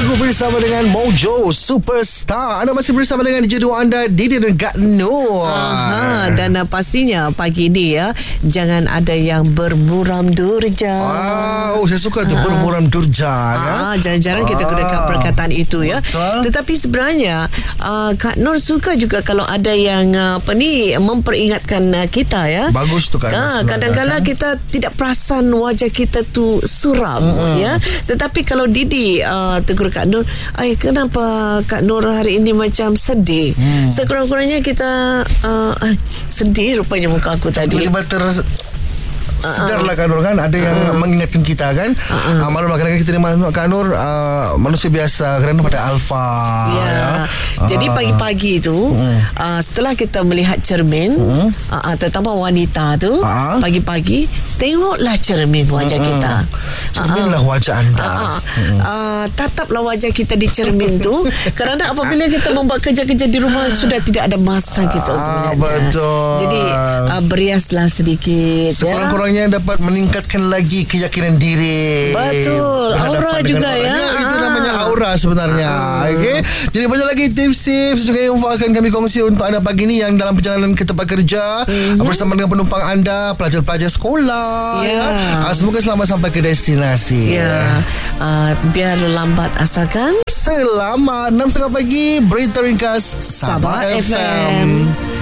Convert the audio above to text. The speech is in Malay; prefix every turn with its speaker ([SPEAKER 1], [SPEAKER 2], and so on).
[SPEAKER 1] Lagu bersama dengan Mojo Superstar. Anda masih bersama dengan jodoh anda Didi dan Kak Nur.
[SPEAKER 2] Dan pastinya pagi ni ya, jangan ada yang bermuram durja.
[SPEAKER 1] Saya suka tu bermuram durja.
[SPEAKER 2] Jarang-jarang kita gunakan perkataan itu ya.
[SPEAKER 1] Betul.
[SPEAKER 2] Tetapi sebenarnya Kak Nur suka juga kalau ada yang memperingatkan kita ya.
[SPEAKER 1] Bagus tu kan.
[SPEAKER 2] Kadang-kadang kita tidak perasan wajah kita tu suram ya. Tetapi kalau Didi tegur Kak Nur, kenapa Kak Nur hari ini macam sedih? Sekurang-kurangnya kita sedih rupanya muka aku tadi.
[SPEAKER 1] Tiba-tiba sedarlah Kak Nur kan. Ada yang mengingatkan kita kan. Malam kadang-kadang kita ni Kak Nur manusia biasa, kerana pada alfa
[SPEAKER 2] ya. Jadi pagi-pagi tu setelah kita melihat cermin, terutama wanita tu, pagi-pagi tengoklah cermin wajah kita.
[SPEAKER 1] Cerminlah wajah anda.
[SPEAKER 2] Tataplah wajah kita di cermin tu. Kerana apabila kita membuat kerja-kerja di rumah, sudah tidak ada masa kita untuk melihatnya.
[SPEAKER 1] Betul.
[SPEAKER 2] Jadi beriaslah sedikit.
[SPEAKER 1] Sekurang-kurangnya dapat meningkatkan lagi keyakinan diri.
[SPEAKER 2] Betul. Aura juga ya.
[SPEAKER 1] Itu namanya aura sebenarnya. Okay? Jadi banyak lagi tips-tips juga yang akan kami kongsi untuk anda pagi ni yang dalam perjalanan ke tempat kerja bersama dengan penumpang anda, pelajar-pelajar sekolah. Semoga selamat sampai ke destinasi.
[SPEAKER 2] Biar lambat asalkan
[SPEAKER 1] selamat. 6.30 pagi, berita ringkas Sabah FM.